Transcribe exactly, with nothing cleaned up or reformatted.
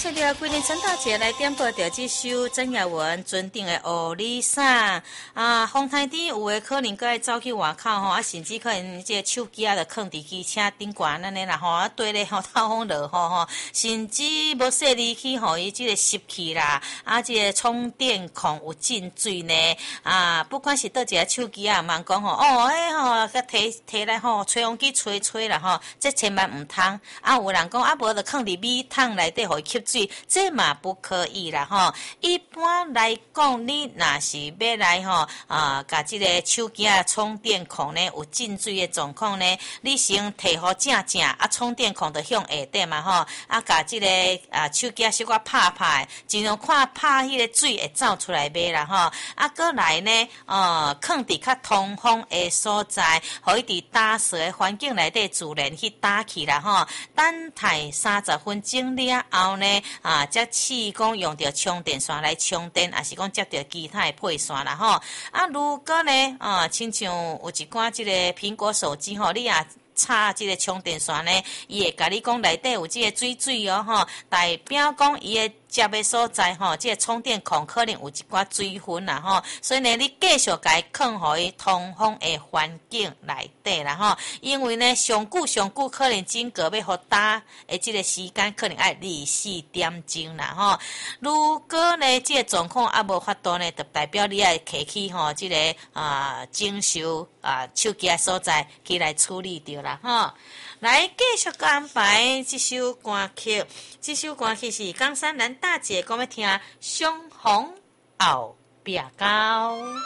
续了规年陈大姐来点播着这首曾雅文尊定的《乌里伞》啊，风台顶有诶可能搁爱走去外口吼，啊甚至可能这个手机啊，就放伫机车顶悬安尼啦吼，啊对咧吼透风落雨吼，甚至无说离去吼，伊即个湿气啦，啊即个充电孔有进水呢啊，不管是倒一个手机啊，茫讲吼哦，迄吼甲摕摕来吼吹风机吹吹啦吼，这千万毋通啊，有人讲啊无就放伫米桶内底互伊吸水，这嘛不可以啦吼。一般来讲，你若是要来吼啊，甲即个手机啊充电孔呢有进水的状况呢，你先摕好正正啊，充电孔就向下底嘛吼，啊甲即个啊手机啊小可拍拍，尽量看拍迄个水会走出来买啦吼。啊，过来呢，呃，放伫较通风的所在，互伊伫打湿的环境内底自然去打气啦吼。等待三十分钟了后呢，啊，则试讲用着充电线来充电，还是讲接着其他的配线啦吼。啊，如果呢，啊，亲像有一寡即个苹果手机吼，你也插即个充电线呢，伊会甲你讲内底有即个水水哦吼，代表讲伊的接的所在吼，即、这个充电孔可能有一寡水分啦吼，所以呢，你继续甲伊放互伊通风的环境内底啦吼，因为呢，上久上久可能整个要互打的即个时间可能要二四点钟啦吼。如果呢，即、这个状况啊无法度呢，就代表你要摕去吼即、这个啊征收啊手机的所在去来处理掉啦吼。来继续安排这首歌曲，这首歌曲是冈山兰大姐讲要听《相逢后壁高》。